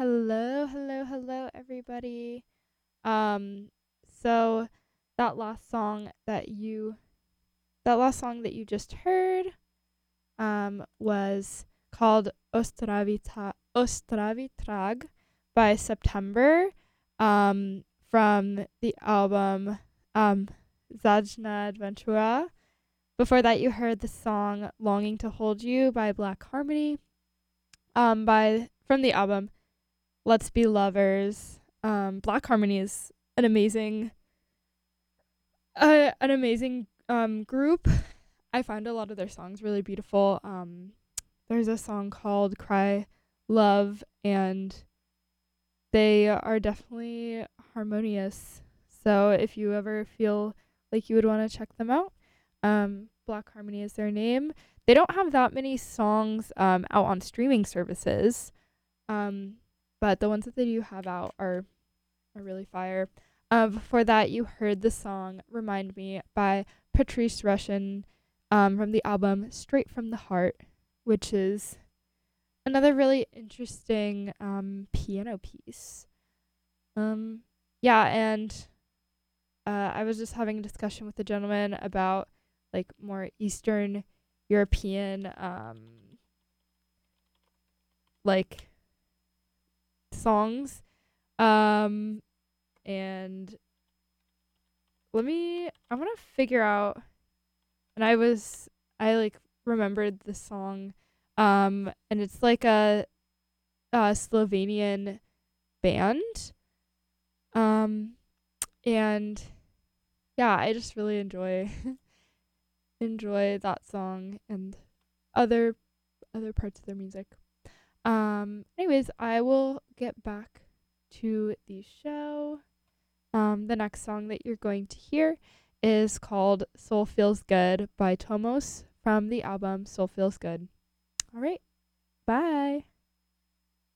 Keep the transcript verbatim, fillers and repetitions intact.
Hello, hello, hello, everybody. Um, so that last song that you that last song that you just heard um was called Ostravita Ostravitrag by September um from the album um Zajna Adventura. Before that you heard the song Longing to Hold You by Black Harmony um by from the album Let's Be Lovers. Um, Black Harmony is an amazing, uh, an amazing um group. I find a lot of their songs really beautiful. Um, there's a song called "Cry, Love," and they are definitely harmonious. So if you ever feel like you would want to check them out, um, Black Harmony is their name. They don't have that many songs um out on streaming services. Um, but the ones that they do have out are are really fire. Um, before that, you heard the song "Remind Me" by Patrice Rushen, um, from the album Straight from the Heart, which is another really interesting um piano piece. Um, yeah, and uh, I was just having a discussion with a gentleman about like more Eastern European um like songs. Um, and let me I want to figure out and I was I like remembered the song um and it's like a, a Slovenian band um and yeah, I just really enjoy enjoy that song and other other parts of their music. Um anyways, I will get back to the show. Um, the next song that you're going to hear is called Soul Feels Good by Tomos from the album Soul Feels Good. All right, bye.